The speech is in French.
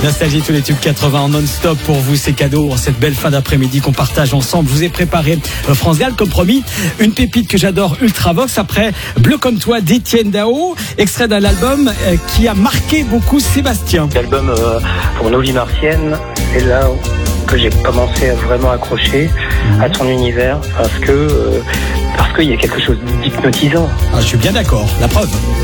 Nostalgie, tous les tubes 80 en non-stop pour vous, c'est cadeau en cette belle fin d'après-midi qu'on partage ensemble. Je vous ai préparé France Gall, comme promis, une pépite que j'adore, Ultravox, après Bleu comme toi d'Étienne Dao, extrait d'un album qui a marqué beaucoup Sébastien. L'album pour Nos vies martiennes, c'est là que j'ai commencé à vraiment accrocher à son univers parce qu'il y a quelque chose d'hypnotisant. Ah, je suis bien d'accord, la preuve.